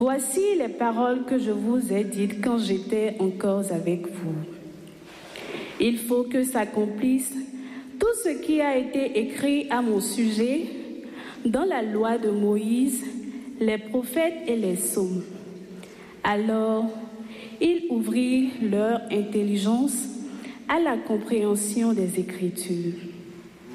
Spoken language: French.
Voici les paroles que je vous ai dites quand j'étais encore avec vous. Il faut que s'accomplisse tout ce qui a été écrit à mon sujet dans la loi de Moïse, les prophètes et les psaumes. Alors, il ouvrit leur intelligence à la compréhension des Écritures.